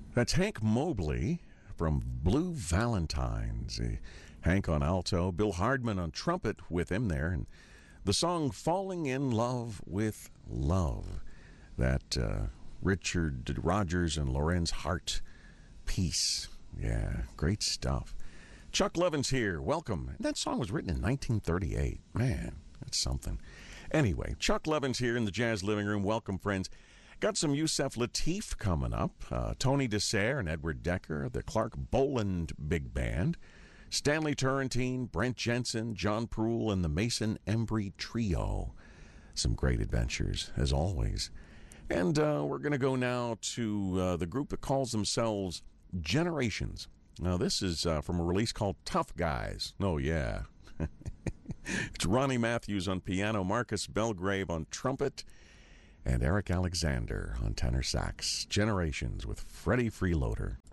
That's Hank Mobley from Blue Valentines. Hank on alto, Bill Hardman on trumpet with him there, and the song Falling in Love with Love. That Richard Rodgers and Lorenz Hart piece. Yeah, great stuff. Chuck Levin's here. Welcome. That song was written in 1938. Man, that's something. Anyway, Chuck Levin's here in the Jazz Living Room. Welcome, friends. Got some Yusef Lateef coming up. Tony Dessert and Edward Decker, the Clark Boland Big Band. Stanley Turrentine, Brent Jensen, John Proul, and the Mason Embry Trio. Some great adventures, as always. And we're going to go now to the group that calls themselves Generations. Now, this is from a release called Tough Guys. Oh, yeah. It's Ronnie Matthews on piano, Marcus Belgrave on trumpet, and Eric Alexander on tenor sax. Generations with Freddie Freeloader.